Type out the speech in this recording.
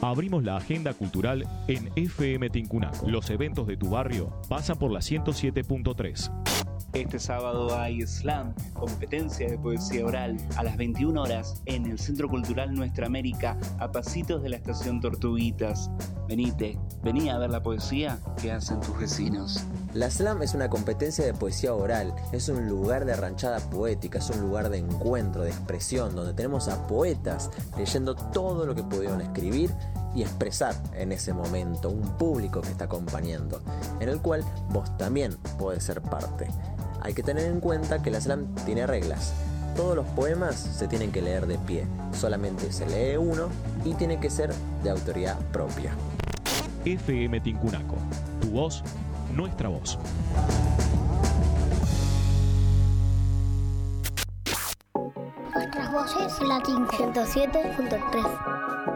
Abrimos la agenda cultural en FM Tincunaco. Los eventos de tu barrio pasan por la 107.3. Este sábado hay slam, competencia de poesía oral, a las 21 horas en el Centro Cultural Nuestra América, a pasitos de la estación Tortuguitas. Vení a ver la poesía que hacen tus vecinos. La slam es una competencia de poesía oral, es un lugar de ranchada poética, es un lugar de encuentro, de expresión, donde tenemos a poetas leyendo todo lo que pudieron escribir y expresar en ese momento, un público que está acompañando, en el cual vos también podés ser parte. Hay que tener en cuenta que la slam tiene reglas. Todos los poemas se tienen que leer de pie, solamente se lee uno y tiene que ser de autoría propia. FM Tincunaco, tu voz, nuestra voz. Nuestras voces, Latin 107.3.